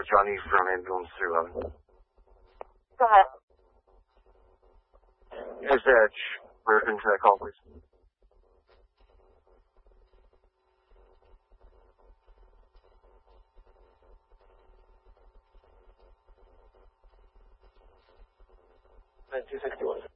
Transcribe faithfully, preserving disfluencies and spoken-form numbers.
Johnny from ambulance three eleven. Go ahead. Is that referring to that call, please? two sixty-one.